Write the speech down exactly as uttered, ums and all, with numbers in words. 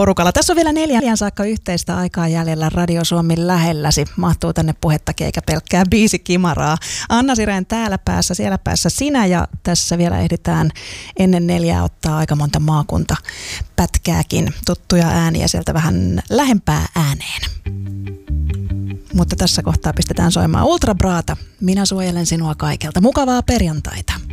porukalla. Tässä on vielä neljän saakka yhteistä aikaa jäljellä Radio Suomi lähelläsi. Mahtuu tänne puhettakin eikä pelkkää biisikimaraa. Anna Sirén täällä päässä, siellä päässä sinä ja tässä vielä ehditään ennen neljää ottaa aika monta maakuntapätkääkin. Tuttuja ääniä sieltä vähän lähempää ääneen. Mutta tässä kohtaa pistetään soimaan Ultra Braata. Minä suojelen sinua kaikelta. Mukavaa perjantaita.